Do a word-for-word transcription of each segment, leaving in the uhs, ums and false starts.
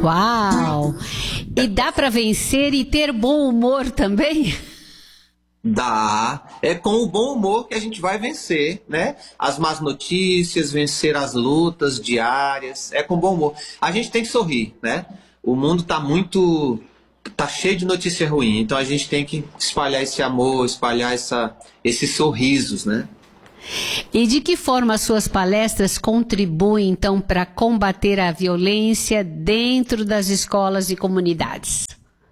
Uau! E dá para vencer e ter bom humor também? Dá. É com o bom humor que a gente vai vencer, né? As más notícias, vencer as lutas diárias. É com bom humor. A gente tem que sorrir, né? O mundo tá muito... tá cheio de notícia ruim. Então a gente tem que espalhar esse amor, espalhar essa, esses sorrisos, né? E de que forma as suas palestras contribuem, então, para combater a violência dentro das escolas e comunidades?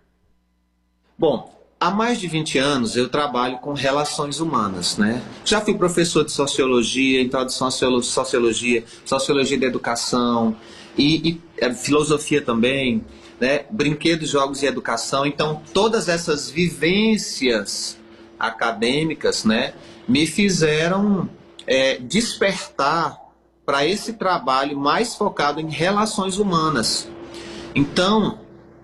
Bom, há mais de vinte anos eu trabalho com relações humanas, né? Já fui professor de sociologia, introdução à sociologia, sociologia da educação e, e é, filosofia também, né? Brinquedos, jogos e educação. Então, todas essas vivências acadêmicas, né, me fizeram é, despertar para esse trabalho mais focado em relações humanas. Então,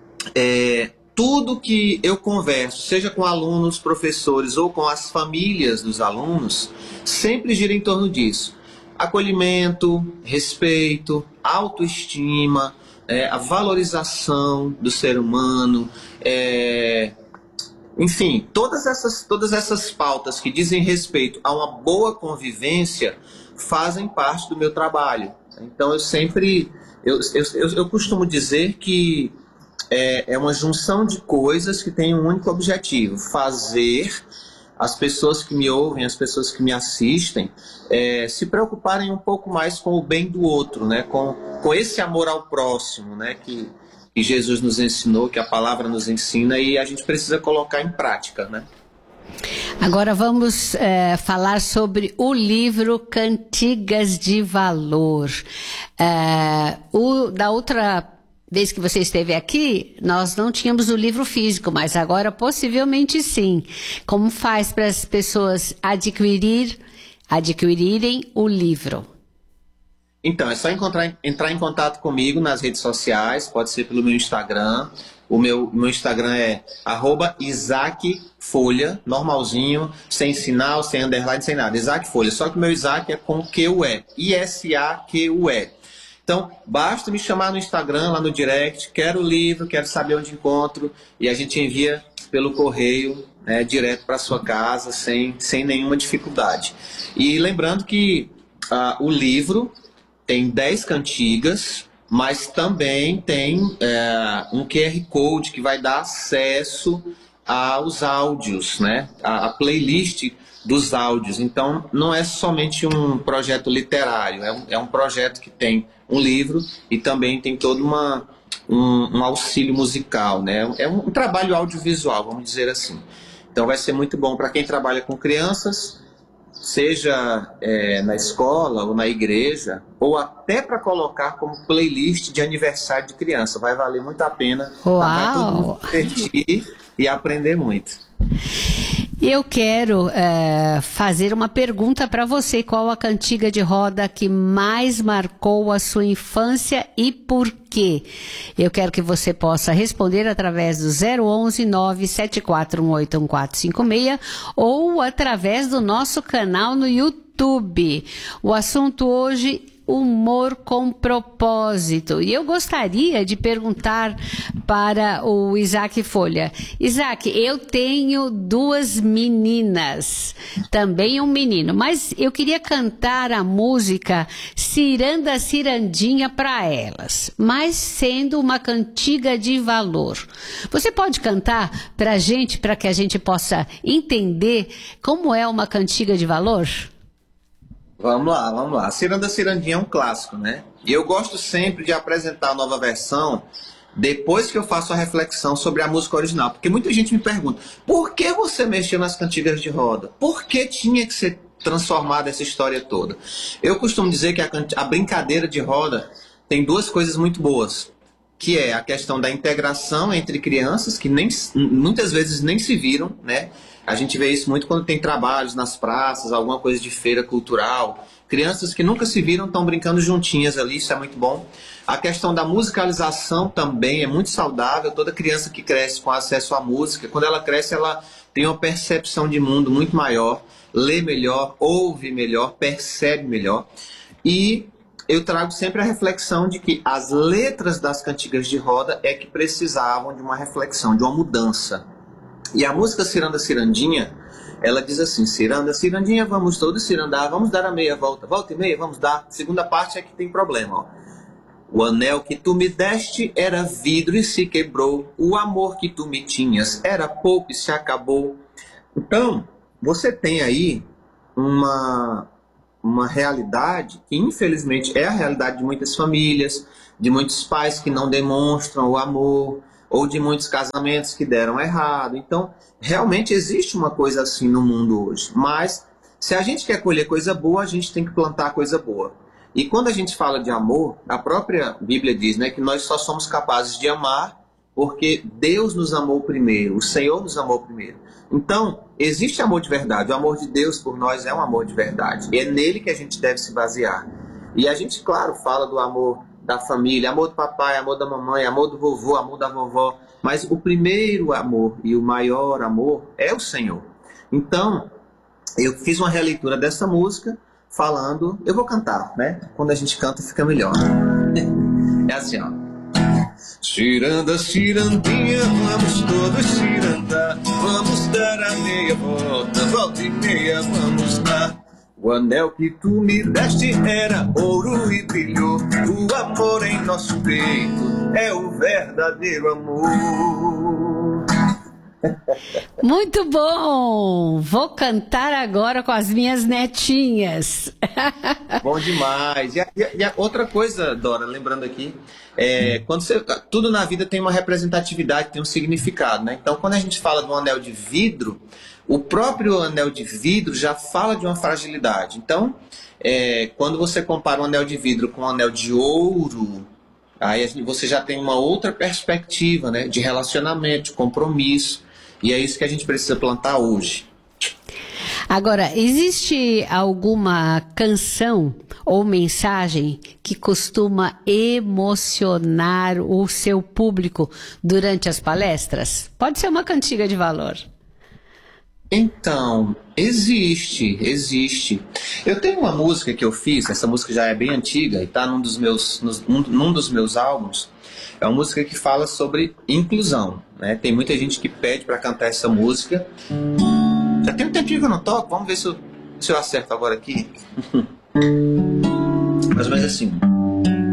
é, tudo que eu converso, seja com alunos, professores ou com as famílias dos alunos, sempre gira em torno disso. Acolhimento, respeito, autoestima, é, a valorização do ser humano, é, enfim, todas essas, todas essas pautas que dizem respeito a uma boa convivência fazem parte do meu trabalho. Então eu sempre, eu, eu, eu, eu costumo dizer que é, é uma junção de coisas que tem um único objetivo: fazer as pessoas que me ouvem, as pessoas que me assistem, é, se preocuparem um pouco mais com o bem do outro, né? com, com esse amor ao próximo, né? que que Jesus nos ensinou, que a palavra nos ensina, e a gente precisa colocar em prática, né? Agora vamos é, falar sobre o livro Cantigas de Valor. É, o, da outra vez que você esteve aqui, nós não tínhamos o livro físico, mas agora possivelmente sim. Como faz para as pessoas adquirir, adquirirem o livro? Então, é só encontrar, entrar em contato comigo nas redes sociais, pode ser pelo meu Instagram. O meu, meu Instagram é arroba Isaac Folha, normalzinho, sem sinal, sem underline, sem nada. Isaac Folha, só que o meu Isaac é com Q U E, I S A Q U E. Então, basta me chamar no Instagram, lá no direct, quero o livro, quero saber onde encontro, e a gente envia pelo correio, né, direto para sua casa, sem, sem nenhuma dificuldade. E lembrando que uh, o livro tem dez cantigas, mas também tem é, um Q R Code que vai dar acesso aos áudios, né? A, a playlist dos áudios. Então, não é somente um projeto literário, é um, é um projeto que tem um livro e também tem todo uma, um, um auxílio musical, né? É um, um trabalho audiovisual, vamos dizer assim. Então, vai ser muito bom para quem trabalha com crianças, seja é, na escola ou na igreja, ou até para colocar como playlist de aniversário de criança. Vai valer muito a pena. Uau. Vai todo mundo divertir e aprender muito. Eu quero é, fazer uma pergunta para você. Qual a cantiga de roda que mais marcou a sua infância e por quê? Eu quero que você possa responder através do zero onze, nove sete quatro um oito um quatro cinco seis ou através do nosso canal no YouTube. O assunto hoje: humor com propósito. E eu gostaria de perguntar para o Isaac Folha. Isaac, eu tenho duas meninas, também um menino, mas eu queria cantar a música Ciranda Cirandinha para elas, mas sendo uma cantiga de valor. Você pode cantar para a gente, para que a gente possa entender como é uma cantiga de valor? Vamos lá, vamos lá. Ciranda Cirandinha é um clássico, né? E eu gosto sempre de apresentar a nova versão depois que eu faço a reflexão sobre a música original. Porque muita gente me pergunta: por que você mexeu nas cantigas de roda? Por que tinha que ser transformada essa história toda? Eu costumo dizer que a, a brincadeira de roda tem duas coisas muito boas, que é a questão da integração entre crianças que nem, muitas vezes nem se viram, né? A gente vê isso muito quando tem trabalhos nas praças, alguma coisa de feira cultural. Crianças que nunca se viram estão brincando juntinhas ali, isso é muito bom. A questão da musicalização também é muito saudável. Toda criança que cresce com acesso à música, quando ela cresce, ela tem uma percepção de mundo muito maior, lê melhor, ouve melhor, percebe melhor. E eu trago sempre a reflexão de que as letras das cantigas de roda é que precisavam de uma reflexão, de uma mudança. E a música Ciranda Cirandinha, ela diz assim: ciranda, cirandinha, vamos todos cirandar, vamos dar a meia volta, volta e meia, vamos dar. Segunda parte é que tem problema, ó. O anel que tu me deste era vidro e se quebrou, o amor que tu me tinhas era pouco e se acabou. Então, você tem aí uma, uma realidade que infelizmente é a realidade de muitas famílias, de muitos pais que não demonstram o amor, ou de muitos casamentos que deram errado. Então, realmente existe uma coisa assim no mundo hoje. Mas, se a gente quer colher coisa boa, a gente tem que plantar coisa boa. E quando a gente fala de amor, a própria Bíblia diz, né, que nós só somos capazes de amar porque Deus nos amou primeiro, o Senhor nos amou primeiro. Então, existe amor de verdade. O amor de Deus por nós é um amor de verdade. E é nele que a gente deve se basear. E a gente, claro, fala do amor da família, amor do papai, amor da mamãe, amor do vovô, amor da vovó. Mas o primeiro amor e o maior amor é o Senhor. Então, eu fiz uma releitura dessa música falando... Eu vou cantar, né? Quando a gente canta fica melhor. É assim, ó. Ciranda, cirandinha, vamos todos cirandar, vamos dar a meia volta, volta e meia, vamos dar. O anel que tu me deste era ouro e brilhou, o amor em nosso peito é o verdadeiro amor. Muito bom! Vou cantar agora com as minhas netinhas. Bom demais. E a, e a outra coisa, Dora, lembrando aqui, é, quando você, tudo na vida tem uma representatividade, tem um significado, né? Então, quando a gente fala de um anel de vidro, o próprio anel de vidro já fala de uma fragilidade. Então, é, quando você compara um anel de vidro com um anel de ouro, aí você já tem uma outra perspectiva, né, de relacionamento, de compromisso. E é isso que a gente precisa plantar hoje. Agora, existe alguma canção ou mensagem que costuma emocionar o seu público durante as palestras? Pode ser uma cantiga de valor. Então, existe, existe. Eu tenho uma música que eu fiz, essa música já é bem antiga e está num dos meus, num, num dos meus álbuns. É uma música que fala sobre inclusão, né? Tem muita gente que pede para cantar essa música. Já tem um tempinho que eu não toco, vamos ver se eu, se eu acerto agora aqui. Mais ou menos assim.